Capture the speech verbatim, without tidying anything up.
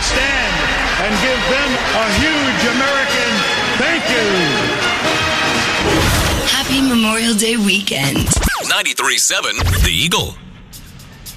stand and give them a huge American thank you. Happy Memorial Day weekend. ninety-three point seven The Eagle.